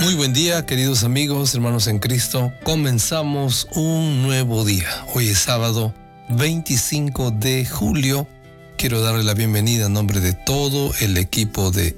Muy buen día, queridos amigos, hermanos en Cristo. Comenzamos un nuevo día. Hoy es sábado 25 de julio. Quiero darle la bienvenida en nombre de todo el equipo de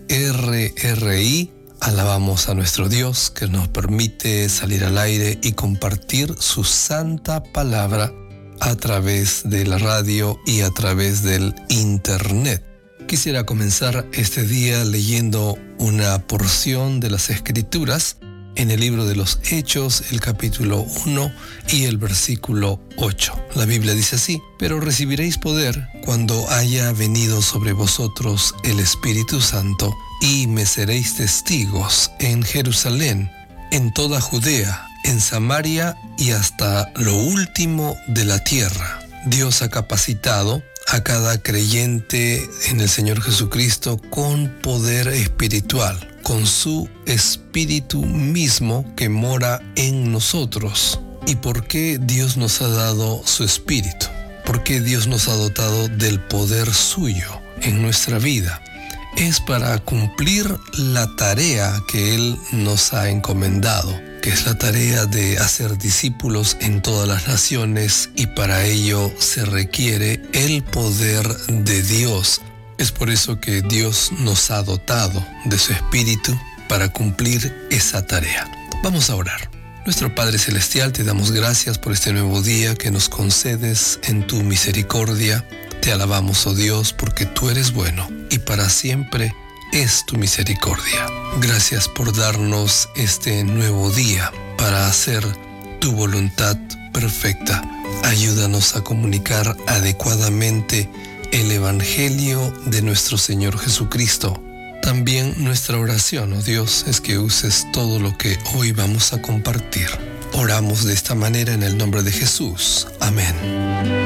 RRI. Alabamos a nuestro Dios que nos permite salir al aire y compartir su santa palabra a través de la radio y a través del internet. Quisiera comenzar este día leyendo una porción de las Escrituras en el libro de los Hechos, el capítulo 1 y el versículo 8. La Biblia dice así: pero recibiréis poder cuando haya venido sobre vosotros el Espíritu Santo, y me seréis testigos en Jerusalén, en toda Judea, en Samaria y hasta lo último de la tierra. Dios ha capacitado a cada creyente en el Señor Jesucristo con poder espiritual, con su Espíritu mismo que mora en nosotros. ¿Y por qué Dios nos ha dado su Espíritu? ¿Por qué Dios nos ha dotado del poder suyo en nuestra vida? Es para cumplir la tarea que Él nos ha encomendado, que es la tarea de hacer discípulos en todas las naciones, y para ello se requiere el poder de Dios. Es por eso que Dios nos ha dotado de su Espíritu para cumplir esa tarea. Vamos a orar. Nuestro Padre Celestial, te damos gracias por este nuevo día que nos concedes en tu misericordia. Te alabamos, oh Dios, porque tú eres bueno y para siempre es tu misericordia. Gracias por darnos este nuevo día para hacer tu voluntad perfecta. Ayúdanos a comunicar adecuadamente el Evangelio de nuestro Señor Jesucristo. También nuestra oración, oh Dios, es que uses todo lo que hoy vamos a compartir. Oramos de esta manera en el nombre de Jesús. Amén.